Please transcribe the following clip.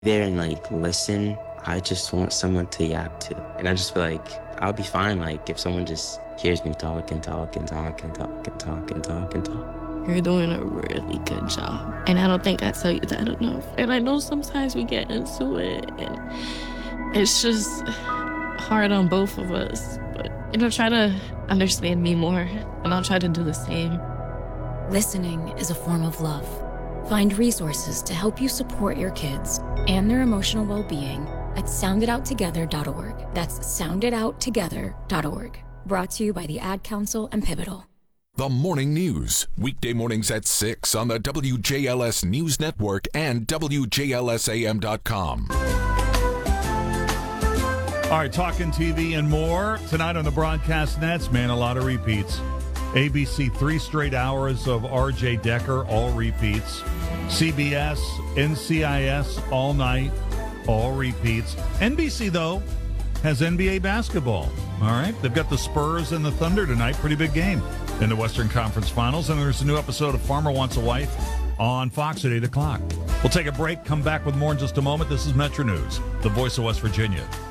there and like listen. I just want someone to yap to. And I just feel like I'll be fine like if someone just hears me talk and talk and talk and talk and talk and talk and talk. You're doing a really good job. And I don't think I tell you that enough. And I know sometimes we get into it and it's just hard on both of us. But, try to understand me more and I'll try to do the same. Listening is a form of love. Find resources to help you support your kids and their emotional well-being at sounditouttogether.org. That's sounditouttogether.org. Brought to you by the Ad Council and Pivotal. The Morning News, weekday mornings at 6 on the WJLS News Network and WJLSAM.com. All right, talking TV and more. Tonight on the broadcast nets, man, a lot of repeats. ABC, 3 straight hours of R.J. Decker, all repeats. CBS, NCIS, all night, all repeats. NBC, though, has NBA basketball. All right, they've got the Spurs and the Thunder tonight. Pretty big game in the Western Conference Finals. And there's a new episode of Farmer Wants a Wife on Fox at 8 o'clock. We'll take a break, come back with more in just a moment. This is Metro News, the voice of West Virginia.